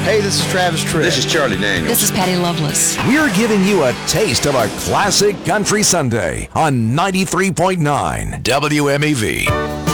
Hey, this is Travis Tritt. This is Charlie Daniels. This is Patty Loveless. We're giving you a taste of a classic country Sunday on 93.9 WMAV.